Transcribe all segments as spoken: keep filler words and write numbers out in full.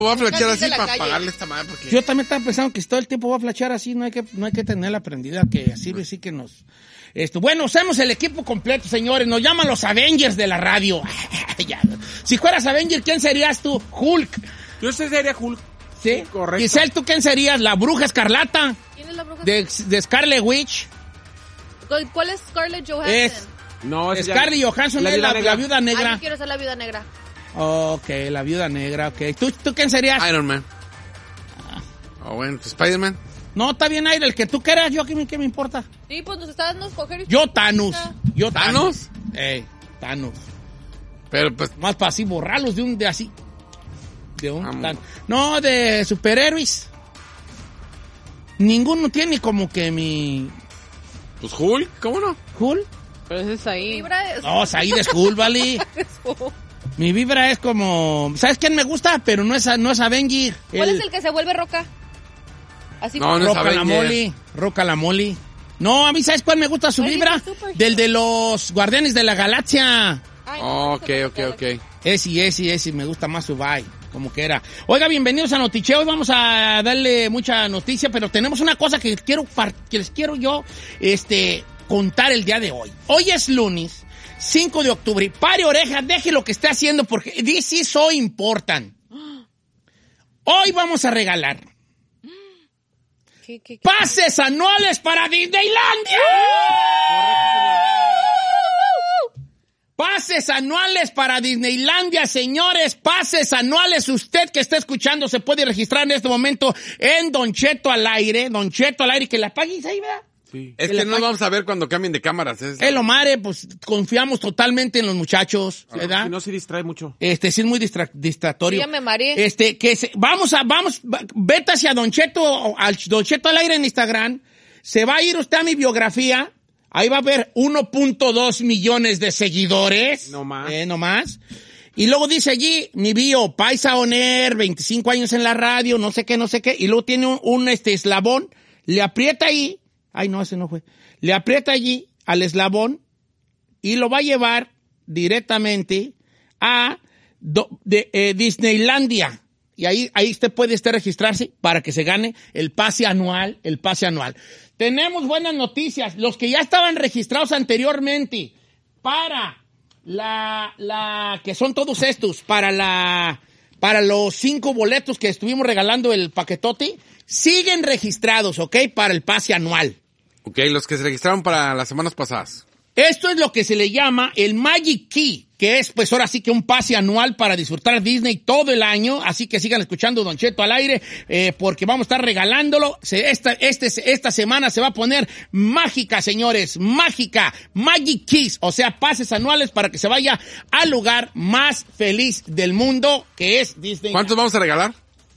Voy a flashear así para pagarle esta madre. Porque... Yo también estaba pensando que si todo el tiempo va a flashear así, no hay que, no hay que tener la prendida, que así sí que nos... Esto. Bueno, somos el equipo completo, señores. Nos llaman los Avengers de la radio. Si fueras Avenger, ¿quién serías tú? Hulk. Yo sería Hulk. Sí, correcto. Giselle, ¿tú quién serías? La Bruja Escarlata. ¿Quién es la Bruja? De, de Scarlet Witch. ¿Cuál es Scarlett Johansson? Es... No, es Scarlett Johansson es la, la Viuda Negra. Ah, yo quiero ser la Viuda Negra. Ok, la Viuda Negra, ok. ¿Tú, tú quién serías? Iron Man. Ah. Oh, bueno, pues Spider-Man. No, está bien, Iron, el que tú quieras, yo, ¿qué me, qué me importa? Sí, pues nos está dando a escoger. Yo, Thanos. Yo, ¿Thanos? Eh, Thanos. Pero, pues... Más para así borrarlos de un, de así. De un... Tan... No, de superhéroes. Ninguno tiene como que mi... Pues Hulk, ¿cómo no? ¿Hulk? Pero ese es ahí. Vibra es... No, Said es Hulk, ¿vale? Mi vibra es como... ¿Sabes quién me gusta? Pero no es, no es Avenger. ¿Cuál el... es el que se vuelve roca? Así no, no Roca la Moli. Roca la Moli. No, a mí, ¿sabes cuál me gusta su vibra? Del de los Guardianes de la Galaxia. Ay, no, ok, ok, ok. Ese, ese, ese, me gusta más su vibe, como que era. Oiga, bienvenidos a Noticheo. Hoy vamos a darle mucha noticia, pero tenemos una cosa que quiero que les quiero yo este, contar el día de hoy. Hoy es lunes, cinco de octubre. Pare orejas, deje lo que esté haciendo porque this is so important. Hoy vamos a regalar ¿Qué, qué, qué? pases anuales para Disneylandia. Pases anuales para Disneylandia, señores, pases anuales. Usted que está escuchando se puede registrar en este momento en Don Cheto al aire, Don Cheto al aire, que la pagues ahí, ¿verdad? Sí. Es que, que no pague. Vamos a ver cuando cambien de cámaras. Es lo mare, pues confiamos totalmente en los muchachos, ¿verdad? Si no se distrae mucho. Este, sí es muy distra distractorio. Sí, ya me mareé. Este, que se, vamos a, vamos, vete hacia Don Cheto, al Don Cheto al aire en Instagram. Se va a ir usted a mi biografía. Ahí va a haber uno punto dos millones de seguidores. No más. Eh, no más. Y luego dice allí, mi bio, Paisa On Air, veinticinco años en la radio, no sé qué, no sé qué. Y luego tiene un, un este eslabón, le aprieta ahí. Ay, no, ese no fue. Le aprieta allí al eslabón y lo va a llevar directamente a do, de, eh, Disneylandia. Y ahí, ahí usted puede estar registrarse para que se gane el pase anual, el pase anual. Tenemos buenas noticias. Los que ya estaban registrados anteriormente para la, la, que son todos estos, para la, para los cinco boletos que estuvimos regalando el paquetote, siguen registrados, ¿ok? Para el pase anual. Ok, los que se registraron para las semanas pasadas. Esto es lo que se le llama el Magic Key, que es pues ahora sí que un pase anual para disfrutar Disney todo el año, así que sigan escuchando Don Cheto al aire, eh, porque vamos a estar regalándolo. Se, esta, este, esta semana se va a poner mágica, señores, mágica, Magic Keys, o sea, pases anuales para que se vaya al lugar más feliz del mundo, que es Disney. ¿Cuántos vamos a regalar?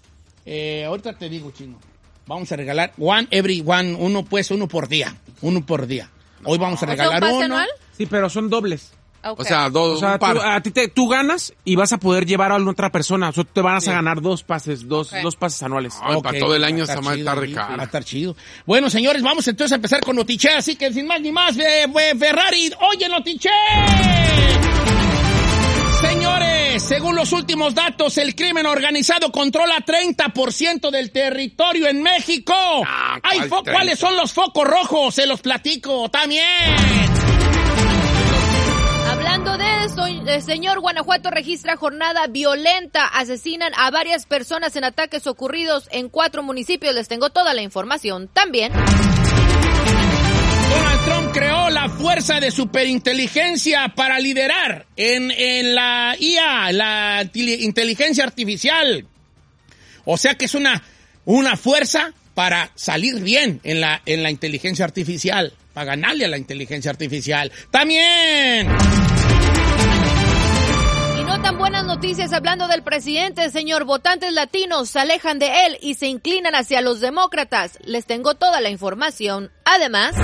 Eh, ahorita te digo, chino. Vamos a regalar one every one, uno pues, uno por día, uno por día. Hoy vamos a regalar ¿un pase uno. anual? Sí, pero son dobles. Okay. O sea, dos, o sea, un par. Tú, a ti te, tú ganas y vas a poder llevar a otra persona. O sea, te vas sí. a ganar dos pases, dos, okay. dos pases anuales. Ay, Okay, para todo el año va a esa madre está re cara. Va a estar chido. Bueno, señores, vamos entonces a empezar con Notiche, así que sin más ni más, eh, eh, Ferrari, oye Notiche. Señores, según los últimos datos, el crimen organizado controla treinta por ciento del territorio en México. Ah, Ay, ¿cuál ¿cuáles son los focos rojos? Se los platico también. Hablando de eso, el señor Guanajuato registra jornada violenta. Asesinan a varias personas en ataques ocurridos en cuatro municipios. Les tengo toda la información también. Donald Trump creó la fuerza de superinteligencia para liderar en, en la I A, la inteligencia artificial. O sea que es una, una fuerza para salir bien en la, en la inteligencia artificial, para ganarle a la inteligencia artificial. ¡También! Y no tan buenas noticias hablando del presidente, señor. Votantes latinos se alejan de él y se inclinan hacia los demócratas. Les tengo toda la información. Además...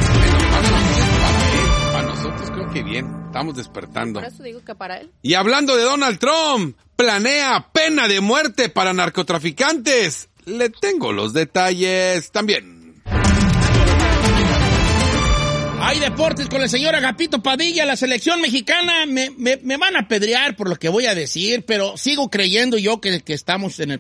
Para nosotros creo que bien, estamos despertando. Por eso digo que para él. Y hablando de Donald Trump, planea pena de muerte para narcotraficantes. Le tengo los detalles también. Hay deportes con el señor Agapito Padilla. La selección mexicana me, me, me van a apedrear por lo que voy a decir, pero sigo creyendo yo que, que estamos en el